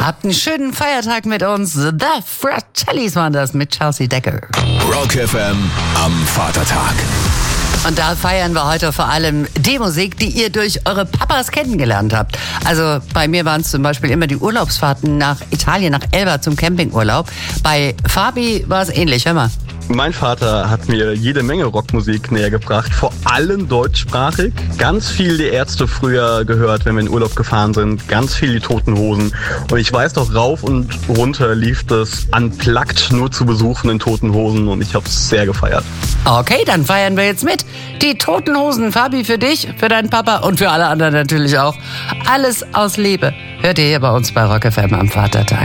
Habt einen schönen Feiertag mit uns. The Fratellis waren das mit Chelsea Decker. Rock FM am Vatertag. Und da feiern wir heute vor allem die Musik, die ihr durch eure Papas kennengelernt habt. Also bei mir waren es zum Beispiel immer die Urlaubsfahrten nach Italien, nach Elba zum Campingurlaub. Bei Fabi war es ähnlich, hör mal. Mein Vater hat mir jede Menge Rockmusik näher gebracht, vor allem deutschsprachig. Ganz viel die Ärzte früher gehört, wenn wir in Urlaub gefahren sind, ganz viel die Toten Hosen. Und ich weiß doch, rauf und runter lief das Unplugged nur zu besuchen in Toten Hosen und ich habe es sehr gefeiert. Okay, dann feiern wir jetzt mit. Die Toten Hosen, Fabi, für dich, für deinen Papa und für alle anderen natürlich auch. Alles aus Liebe hört ihr hier bei uns bei Rock FM am Vatertag.